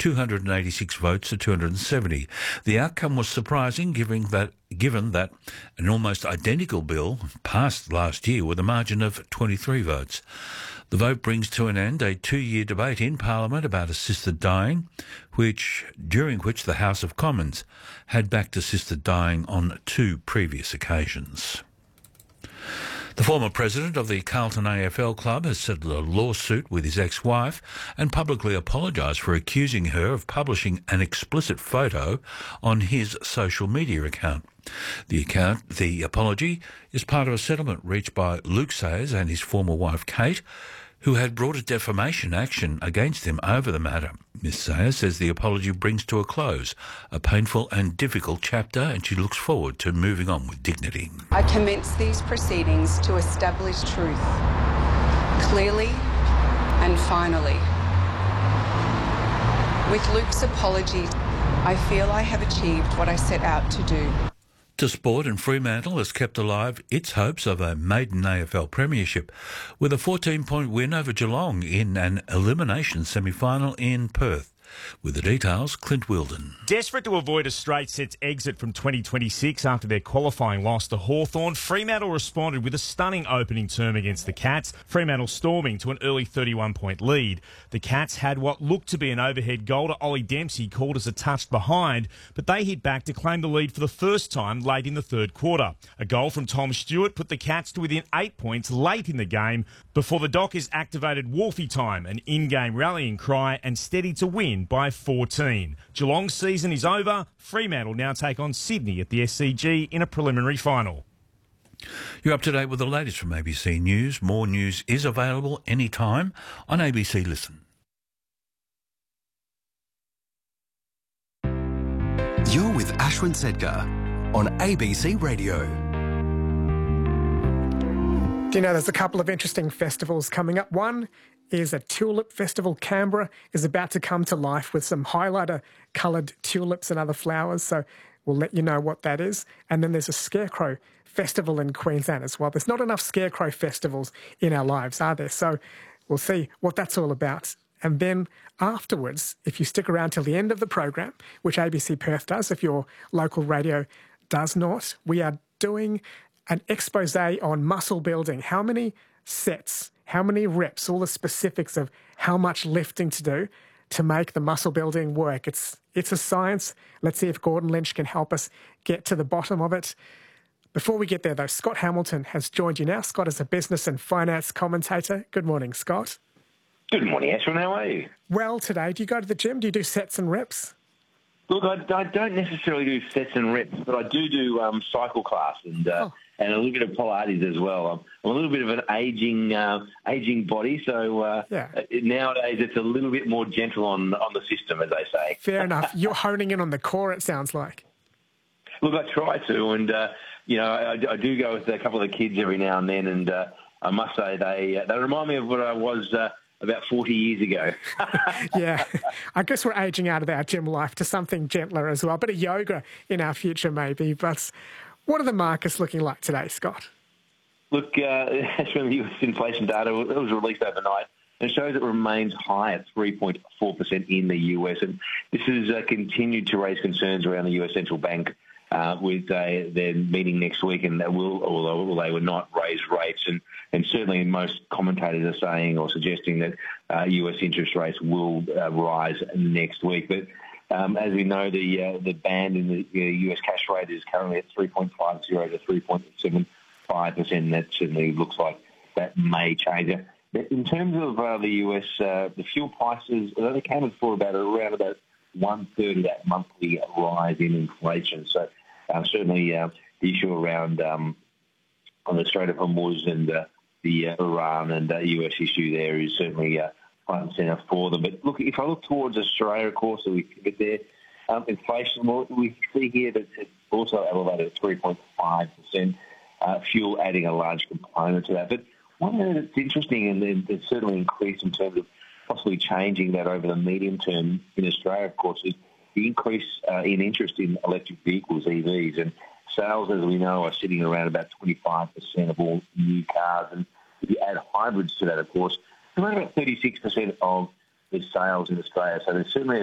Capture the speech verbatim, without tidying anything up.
two hundred eighty-six votes to two hundred seventy. The outcome was surprising given that, given that an almost identical bill passed last year with a margin of twenty-three votes. The vote brings to an end a two-year debate in Parliament about assisted dying, which during which the House of Commons had backed assisted dying on two previous occasions. The former president of the Carlton A F L Club has settled a lawsuit with his ex-wife and publicly apologised for accusing her of publishing an explicit photo on his social media account. The account, the apology, is part of a settlement reached by Luke Sayers and his former wife Kate, who had brought a defamation action against him over the matter. Miss Sayers says the apology brings to a close a painful and difficult chapter, and she looks forward to moving on with dignity. I commence these proceedings to establish truth, clearly and finally. With Luke's apology, I feel I have achieved what I set out to do. To sport, and Fremantle has kept alive its hopes of a maiden A F L premiership with a fourteen-point win over Geelong in an elimination semi-final in Perth. With the details, Clint Wilden. Desperate to avoid a straight sets exit from twenty twenty-six after their qualifying loss to Hawthorn, Fremantle responded with a stunning opening term against the Cats, Fremantle storming to an early thirty-one point lead. The Cats had what looked to be an overhead goal to Ollie Dempsey called as a touch behind, but they hit back to claim the lead for the first time late in the third quarter. A goal from Tom Stewart put the Cats to within eight points late in the game before the Dockers activated Wolfie time, an in-game rallying cry, and steadied to win by fourteen. Geelong's season is over. Fremantle now take on Sydney at the S C G in a preliminary final. You're up to date with the latest from A B C News. More news is available anytime on A B C Listen. You're with Ashwin Sedgar on A B C Radio. Do you know there's a couple of interesting festivals coming up? One is a tulip festival. Canberra is about to come to life with some highlighter coloured tulips and other flowers, so we'll let you know what that is. And then there's a scarecrow festival in Queensland as well. There's not enough scarecrow festivals in our lives, are there? So we'll see what that's all about. And then afterwards, if you stick around till the end of the program, which A B C Perth does, if your local radio does not, we are doing an expose on muscle building. How many sets, how many reps, all the specifics of how much lifting to do to make the muscle building work. It's it's a science. Let's see if Gordon Lynch can help us get to the bottom of it. Before we get there, though, Scott Hamilton has joined you now. Scott is a business and finance commentator. Good morning, Scott. Good morning, Ashwin. How are you? Well, today, do you go to the gym? Do you do sets and reps? Look, I, I don't necessarily do sets and reps, but I do do um, cycle class and uh, oh. and a little bit of Pilates as well. I'm, I'm a little bit of an aging uh, aging body, so uh, yeah. nowadays it's a little bit more gentle on on the system, as they say. Fair enough. You're honing in on the core, it sounds like. Look, I try to, and uh, you know, I, I do go with a couple of the kids every now and then, and uh, I must say they uh, they remind me of what I was Uh, about forty years ago. Yeah, I guess we're ageing out of our gym life to something gentler as well. A bit of yoga in our future maybe. But what are the markets looking like today, Scott? Look, uh, that's when the U S inflation data it was released overnight. And it shows it remains high at three point four percent in the U S. And this has uh, continued to raise concerns around the U S central bank uh, with uh, their meeting next week, and they will, although they will not raise rates. And, and certainly most commentators are saying or suggesting that uh, U S interest rates will uh, rise next week. But um, as we know, the uh, the band in the uh, U S cash rate is currently at three point five zero to three point seven five percent, and that certainly looks like that may change. In terms of uh, the U S, uh, the fuel prices, they accounted for about around about one third of that monthly rise in inflation. So uh, certainly uh, the issue around um, on the Strait of Hormuz and uh, the uh, Iran and uh, U S issue there is certainly uh, front and centre for them. But look, if I look towards Australia, of course, so we pivot there, um, inflation, well, we see here that it's also elevated at three point five percent, uh, fuel adding a large component to that. But one thing that's interesting, and it's certainly increased in terms of possibly changing that over the medium term in Australia, of course, is the increase uh, in interest in electric vehicles, E Vs. And sales, as we know, are sitting around about twenty-five percent of all new cars. And if you add hybrids to that, of course, around about thirty-six percent of the sales in Australia. So there's certainly